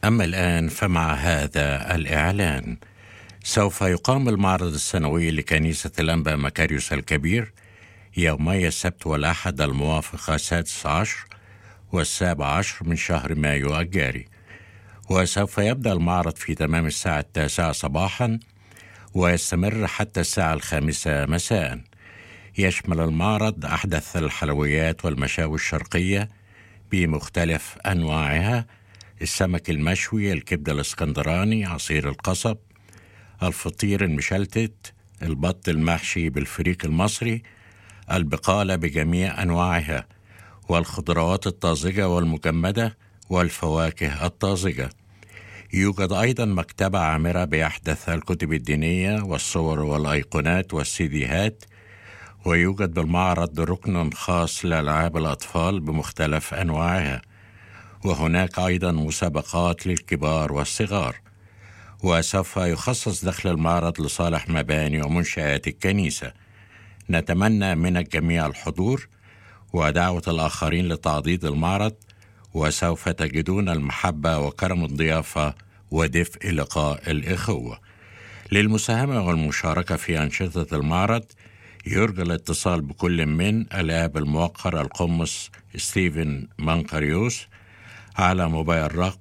أما الآن فمع هذا الإعلان: سوف يقام المعرض السنوي لكنيسة الأنبا مكاريوس الكبير يومي السبت والأحد الموافق 16 و17 من شهر مايو الجاري، وسوف يبدأ المعرض في تمام الساعة 9 صباحا ويستمر حتى الساعة 5 مساء. يشمل المعرض أحدث الحلويات والمشاوي الشرقية بمختلف أنواعها: السمك المشوي، الكبدة الاسكندراني، عصير القصب، الفطير المشلتت، البط المحشي بالفريك المصري، البقالة بجميع أنواعها، والخضروات الطازجة والمجمدة، والفواكه الطازجة. يوجد أيضا مكتبة عامرة بأحدث الكتب الدينية والصور والأيقونات والسيديهات، ويوجد بالمعرض ركن خاص لألعاب الأطفال بمختلف أنواعها، وهناك أيضا مسابقات للكبار والصغار. وسوف يخصص دخل المعرض لصالح مباني ومنشآت الكنيسة. نتمنى من الجميع الحضور ودعوة الآخرين لتعضيد المعرض، وسوف تجدون المحبة وكرم الضيافة ودفء لقاء الإخوة. للمساهمة والمشاركة في أنشطة المعرض يرجى الاتصال بكل من الآب الموقر القمص ستيفن منقريوس على موبايل رقم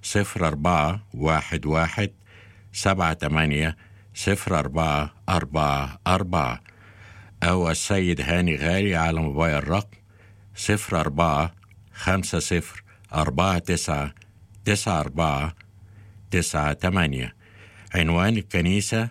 0411-78-0444، أو السيد هاني غالي على موبايل رقم 0450499498. عنوان الكنيسة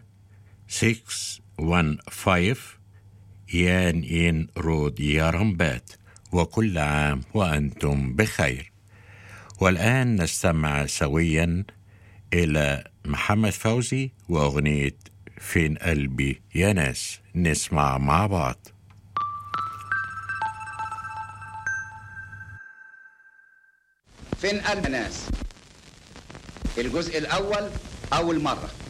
615 يان إن رود يارمبات. وكل عام وأنتم بخير. والآن نستمع سويا إلى محمد فوزي وأغنية فين قلبي يا ناس. نسمع مع بعض. فين قلب ناس، الجزء الأول أول مرة.